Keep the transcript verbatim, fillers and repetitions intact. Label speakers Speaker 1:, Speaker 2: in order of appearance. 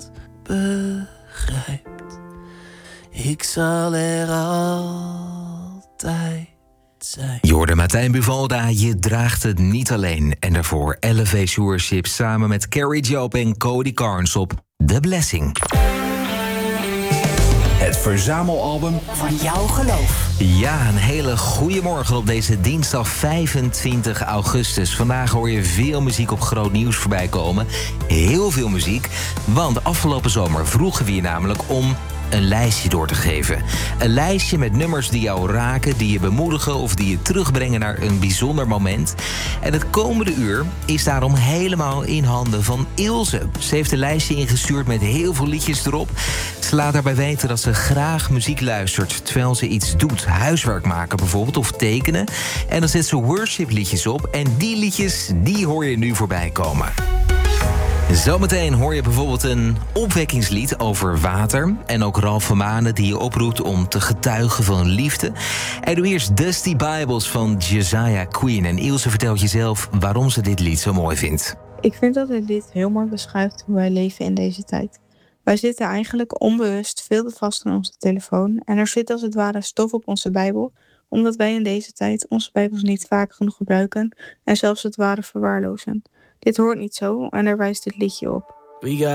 Speaker 1: begrijpt. Ik zal er altijd zijn.
Speaker 2: Je hoorde Martijn Buvalda, je draagt het niet alleen. En daarvoor Elevation Worship samen met Carrie Job en Cody Carnes op The Blessing.
Speaker 3: Het verzamelalbum
Speaker 4: van jouw geloof.
Speaker 2: Ja, een hele goede morgen op deze dinsdag vijfentwintig augustus. Vandaag hoor je veel muziek op Groot Nieuws voorbij komen. Heel veel muziek, want afgelopen zomer vroegen we je namelijk om een lijstje door te geven. Een lijstje met nummers die jou raken, die je bemoedigen of die je terugbrengen naar een bijzonder moment. En het komende uur is daarom helemaal in handen van Ilse. Ze heeft een lijstje ingestuurd met heel veel liedjes erop. Ze laat daarbij weten dat ze graag muziek luistert terwijl ze iets doet. Huiswerk maken bijvoorbeeld of tekenen. En dan zet ze worship liedjes op. En die liedjes, die hoor je nu voorbij komen. Zometeen hoor je bijvoorbeeld een opwekkingslied over water. En ook Ralph van Manen die je oproept om te getuigen van liefde. En nu eerst Dusty Bibles van Josiah Queen. En Ilse vertelt jezelf waarom ze dit lied zo mooi vindt.
Speaker 5: Ik vind dat het lied heel mooi beschrijft hoe wij leven in deze tijd. Wij zitten eigenlijk onbewust veel te vast aan onze telefoon. En er zit als het ware stof op onze Bijbel, omdat wij in deze tijd onze Bijbels niet vaak genoeg gebruiken en zelfs het ware verwaarlozen. Dit hoort niet zo en daar wijst dit liedje op.
Speaker 1: We got